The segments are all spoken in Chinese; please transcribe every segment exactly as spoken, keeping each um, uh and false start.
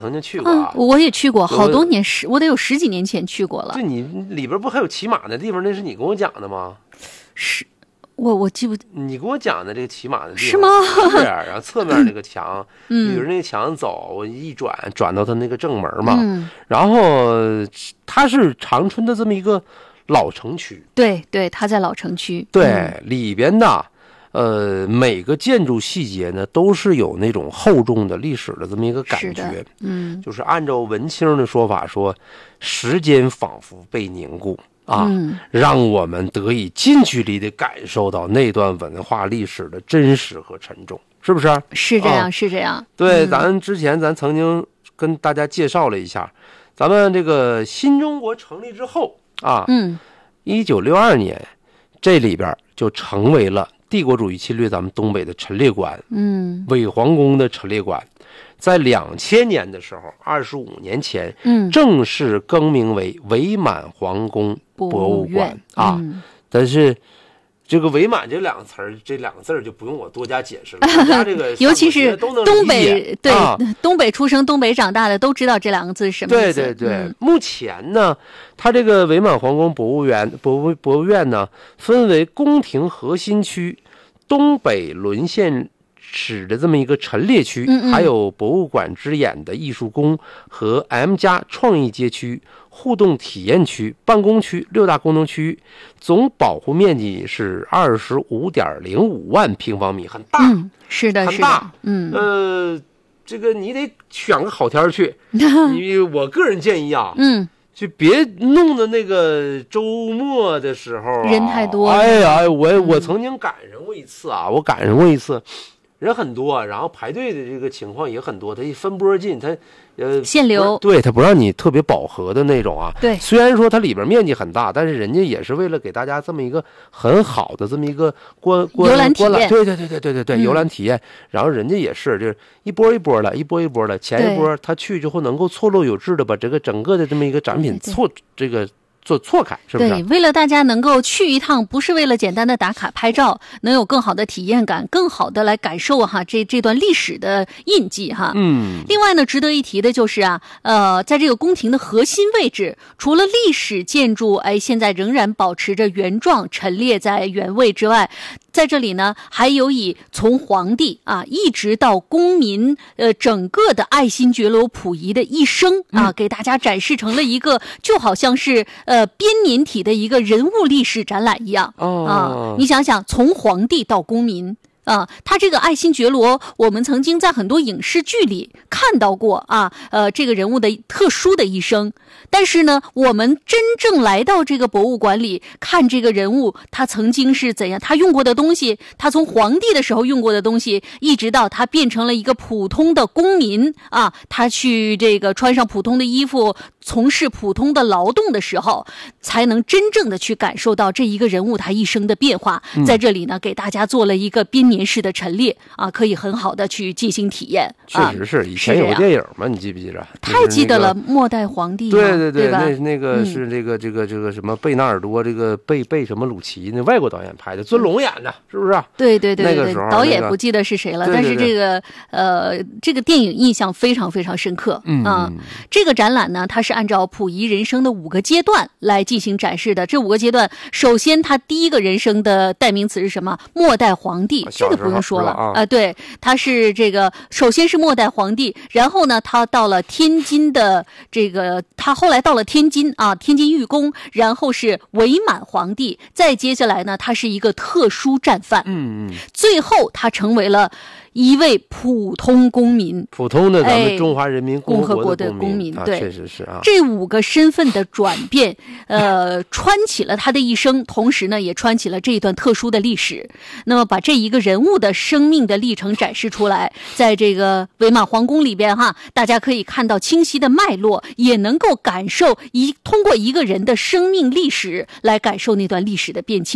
曾经去过啊， 嗯、我也去过，好多年十，我得有十几年前去过了。 对，你里边不还有骑马的地方？那是你跟我讲的吗？ 是。我我记不， 你跟我讲的这个骑马的地方是吗？ 是，然后侧面那个墙， 嗯， 捋着那个墙走，我一转转到它那个正门嘛， 嗯， 然后它是长春的这么一个老城区， 对对，它在老城区， 对、 嗯、 里边的呃每个建筑细节呢都是有那种厚重的历史的这么一个感觉， 嗯， 就是按照文青的说法说，时间仿佛被凝固。啊、 嗯， 让我们得以近距离的感受到那段文化历史的真实和沉重，是不是？ 是这样， 啊、 是这样。 对、 嗯， 咱之前咱曾经跟大家介绍了一下，咱们这个新中国成立之后啊， 嗯， 一九六二年，这里边就成为了帝国主义侵略咱们东北的陈列馆， 嗯， 伪皇宫的陈列馆。在两千年的时候，二十五年前， 嗯， 正式更名为伪满皇宫博物馆啊。 嗯、 但是，这个伪满这两个词儿，这两个字儿就不用我多加解释了，大家这个尤其是东北对、 啊、 东北出生、东北长大的都知道这两个字是什么意思。 对对对、 嗯， 目前呢，它这个伪满皇宫博物园博物博物院呢，分为宫廷核心区、东北沦陷史的这么一个陈列区， 嗯嗯， 还有博物馆之眼的艺术宫和 M 加创意街区、互动体验区、办公区六大功能区，总保护面积是二十五点零五万平方米，很大， 嗯，是的， 很大， 嗯， 呃，这个你得选个好天去，你我个人建议啊， 嗯。 就别弄的那个周末的时候、啊、 人太多。 哎呀，我我曾经赶上过一次啊，我赶上过一次。人很多，然后排队的这个情况也很多，它一分波进，它呃限流， 对，它不让你特别饱和的那种啊。 对， 虽然说它里边面积很大，但是人家也是为了给大家这么一个很好的这么一个观观游览体验， 对对对对对对对， 嗯、 游览体验。然后人家也是就是一波一波的，一波一波的，前一波他去之后能够错落有致的把这个整个的这么一个展品错这个。做错开是不是？ 对，为了大家能够去一趟，不是为了简单的打卡拍照，能有更好的体验感，更好的来感受哈这这段历史的印记哈。 嗯。 另外呢，值得一提的就是啊，呃，在这个宫廷的核心位置，除了历史建筑，哎，现在仍然保持着原状陈列在原位之外，在这里呢，还有以从皇帝啊一直到公民，呃，整个的爱新觉罗溥仪的一生啊， 嗯、 给大家展示成了一个就好像是呃编年体的一个人物历史展览一样、 哦、 啊。你想想，从皇帝到公民。啊，他这个爱新觉罗，我们曾经在很多影视剧里看到过啊，呃，这个人物的特殊的一生。但是呢，我们真正来到这个博物馆里看这个人物，他曾经是怎样，他用过的东西，他从皇帝的时候用过的东西，一直到他变成了一个普通的公民啊，他去这个穿上普通的衣服，从事普通的劳动的时候，才能真正的去感受到这一个人物他一生的变化。 嗯、 在这里呢，给大家做了一个编年式的陈列啊，可以很好的去进行体验。 确实是，啊、以前有个电影嘛，你记不记着？ 太记得了， 就是那个《末代皇帝》。 对对对， 那那个是这个、嗯、这个这个什么贝纳尔多，这个贝贝什么鲁奇，那外国导演拍的，尊龙演的，是不是？ 对对对对， 那个时候导演不记得是谁了， 那个、 但是这个呃这个电影印象非常非常深刻。 嗯啊，这个展览呢，它是按照溥仪人生的五个阶段来进行展示的。这五个阶段，首先他第一个人生的代名词是什么？末代皇帝，这个不用说了啊、呃。对，他是这个首先是末代皇帝，然后呢，他到了天津的这个，他后来到了天津啊，天津御宫，然后是伪满皇帝，再接下来呢，他是一个特殊战犯， 嗯嗯， 最后他成为了一位普通公民， 普通的咱们中华人民共和国的公民， 哎、公民对、 啊，确实是啊。 这五个身份的转变，呃，穿起了他的一生，同时呢，也穿起了这一段特殊的历史。那么，把这一个人物的生命的历程展示出来，在这个伪满皇宫里边哈，大家可以看到清晰的脉络，也能够感受一通过一个人的生命历史来感受那段历史的变迁。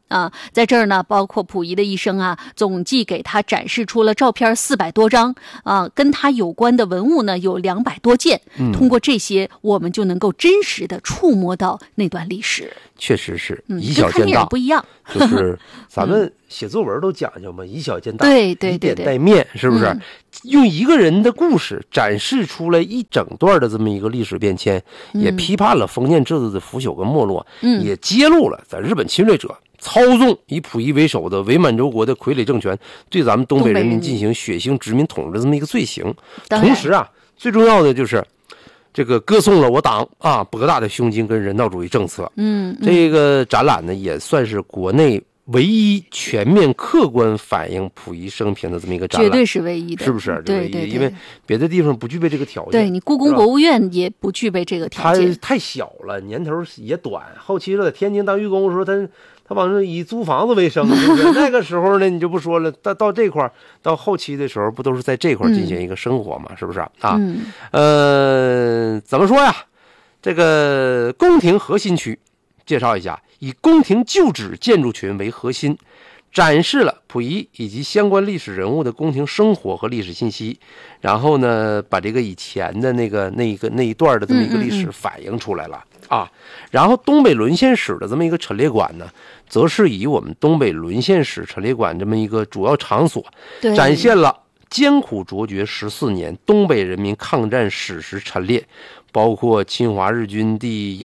啊，在这儿呢，包括溥仪的一生啊，总计给他展示出了照片四百多张啊，跟他有关的文物呢有两百多件。 嗯， 通过这些，我们就能够真实的触摸到那段历史。 确实是嗯， 以小跟看电见大， 影不一样。 就是咱们写作文都讲究嘛，以小见大， 对对对以点对， 带面，是不是？ 嗯用一个人的故事展示出来一整段的这么一个历史变迁，也批判了封建制度的腐朽跟没落， 嗯也揭露了在日本侵略者操纵以溥仪为首的伪满洲国的傀儡政权对咱们东北人民进行血腥殖民统治的这么一个罪行。 当然同时啊，最重要的就是这个歌颂了我党啊博大的胸襟跟人道主义政策。 嗯，嗯这个展览呢，也算是国内唯一全面客观反映溥仪生平的这么一个展览， 绝对是唯一的， 是不是？ 对对对， 因为别的地方不具备这个条件。 对你故宫博物院也不具备这个条它件。 太小了，年头也短。后期了，在天津当御工的时候，他他往这以租房子为生，对不对？那个时候呢，你就不说了。到到这块儿，到后期的时候，不都是在这块儿进行一个生活嘛？是不是啊？ 嗯， 呃，怎么说呀？这个宫廷核心区，介绍一下，以宫廷旧址建筑群为核心，展示了溥仪以及相关历史人物的宫廷生活和历史信息，然后呢，把这个以前的那个那一个那一段的这么一个历史反映出来了。嗯嗯嗯啊，然后东北沦陷史的这么一个陈列馆呢，则是以我们东北沦陷史陈列馆这么一个主要场所，展现了艰苦卓绝十四年东北人民抗战史实陈列，包括侵华日军第